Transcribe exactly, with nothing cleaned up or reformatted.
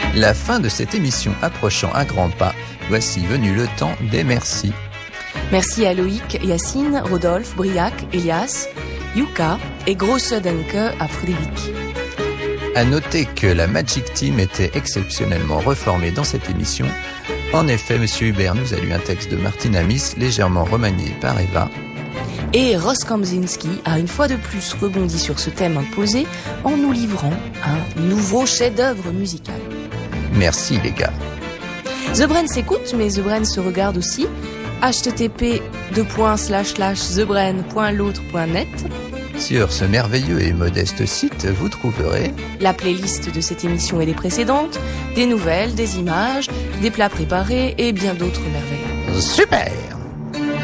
La fin de cette émission approchant à grands pas, voici venu le temps des merci. Merci à Loïc, Yacine, Rodolphe, Briac, Elias, Yuka et grosse Denke à Frédéric. À noter que la Magic Team était exceptionnellement reformée dans cette émission. En effet, Monsieur Hubert nous a lu un texte de Martin Amis, légèrement remanié par Eva. Et Ross Kamzinski a une fois de plus rebondi sur ce thème imposé en nous livrant un nouveau chef-d'œuvre musical. Merci les gars. The Brain s'écoute, mais The Brain se regarde aussi. h t t p deux points slash slash the brain point l'autre point net. Sur ce merveilleux et modeste site, vous trouverez la playlist de cette émission et des précédentes, des nouvelles, des images, des plats préparés et bien d'autres merveilles. Super!